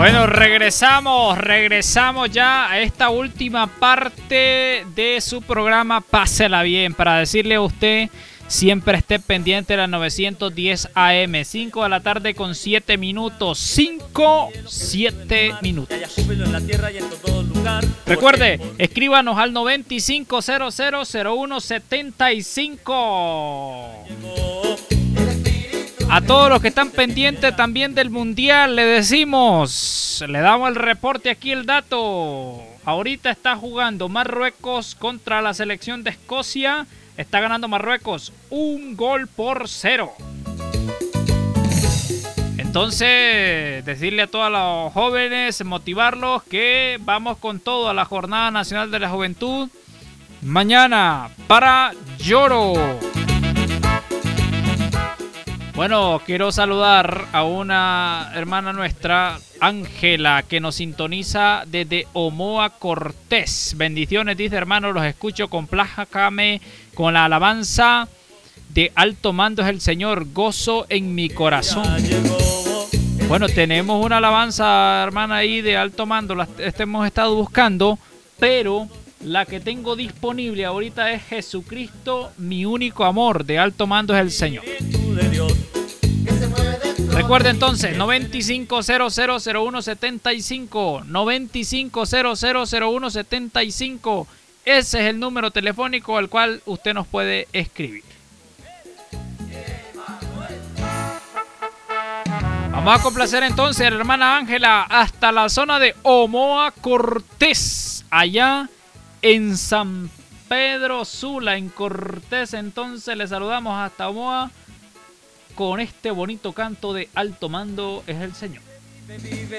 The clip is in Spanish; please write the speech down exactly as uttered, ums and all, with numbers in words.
Bueno, regresamos, regresamos ya a esta última parte de su programa Pásela Bien, para decirle a usted, siempre esté pendiente de las novecientos diez A M, cinco de la tarde con siete minutos, cinco, siete minutos. Recuerde, escríbanos al noventa y cinco cero cero cero uno setenta y cinco. A todos los que están pendientes también del Mundial, le decimos, le damos el reporte aquí, el dato. Ahorita está jugando Marruecos contra la selección de Escocia. Está ganando Marruecos un gol por cero. Entonces, decirle a todos los jóvenes, motivarlos que vamos con todo a la Jornada Nacional de la Juventud. Mañana para Lloro. Bueno, quiero saludar a una hermana nuestra, Ángela, que nos sintoniza desde Omoa Cortés. Bendiciones, dice, hermano, los escucho, complájame con la alabanza de Alto Mando es el Señor, gozo en mi corazón. Bueno, tenemos una alabanza, hermana, ahí de Alto Mando, la este hemos estado buscando, pero la que tengo disponible ahorita es Jesucristo, mi único amor, de Alto Mando es el Señor. Recuerde entonces, noventa y cinco cero cero cero uno setenta y cinco, noventa y cinco cero cero cero uno setenta y cinco. Ese es el número telefónico al cual usted nos puede escribir. Vamos a complacer entonces a la hermana Ángela hasta la zona de Omoa Cortés, allá en San Pedro Sula, en Cortés. Entonces le saludamos hasta Omoa con este bonito canto de Alto Mando es el Señor.